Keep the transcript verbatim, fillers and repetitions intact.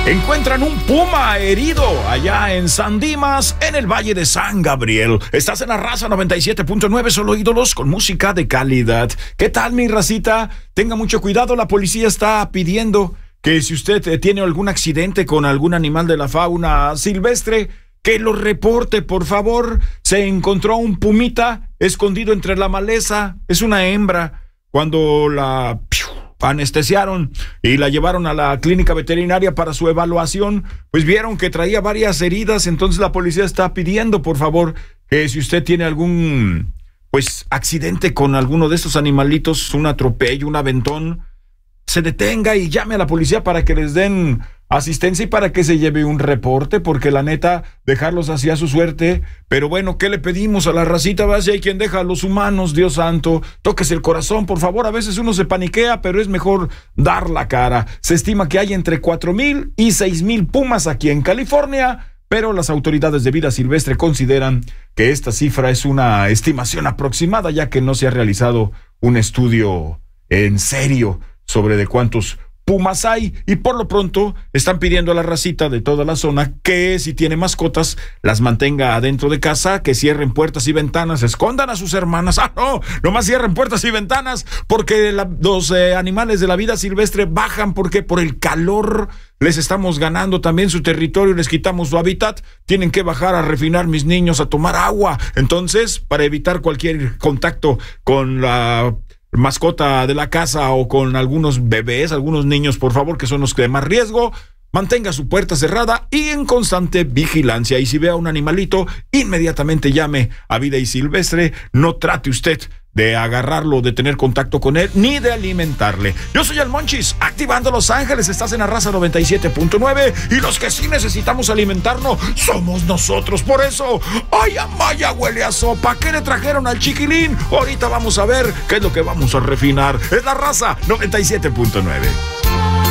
Encuentran un puma herido allá en San Dimas, en el Valle de San Gabriel. Estás en la Raza noventa y siete punto nueve, solo ídolos con música de calidad. ¿Qué tal, mi racita? Tenga mucho cuidado, la policía está pidiendo que si usted tiene algún accidente con algún animal de la fauna silvestre, que lo reporte, por favor. Se encontró un pumita escondido entre la maleza. Es una hembra. Cuando la anestesiaron y la llevaron a la clínica veterinaria para su evaluación, pues vieron que traía varias heridas. Entonces la policía está pidiendo, por favor, que si usted tiene algún pues accidente con alguno de estos animalitos, un atropello, un aventón, se detenga y llame a la policía para que les den asistencia y para que se lleve un reporte, porque la neta, dejarlos así a su suerte. Pero bueno, ¿qué le pedimos a la racita? Va, si hay quien deja a los humanos, Dios santo, tóquese el corazón, por favor. A veces uno se paniquea, pero es mejor dar la cara. Se estima que hay entre cuatro mil y seis mil pumas aquí en California, pero las autoridades de vida silvestre consideran que esta cifra es una estimación aproximada, ya que no se ha realizado un estudio en serio sobre de cuántos pumas hay, y por lo pronto están pidiendo a la racita de toda la zona que si tiene mascotas las mantenga adentro de casa, que cierren puertas y ventanas, escondan a sus hermanas. Ah, no, nomás cierren puertas y ventanas, porque la, los eh, animales de la vida silvestre bajan, porque por el calor les estamos ganando también su territorio, les quitamos su hábitat, tienen que bajar a refinar, mis niños, a tomar agua. Entonces, para evitar cualquier contacto con la mascota de la casa o con algunos bebés, algunos niños, por favor, que son los de más riesgo, mantenga su puerta cerrada y en constante vigilancia. Y si ve a un animalito, inmediatamente llame a Vida y Silvestre. No trate usted de agarrarlo, de tener contacto con él, ni de alimentarle. Yo soy el Monchis, activando Los Ángeles. Estás en la Raza noventa y siete punto nueve, y los que sí necesitamos alimentarnos somos nosotros. Por eso, ¡ay, Amaya, huele a sopa! ¿Qué le trajeron al chiquilín? Ahorita vamos a ver qué es lo que vamos a refinar. Es la Raza noventa y siete punto nueve.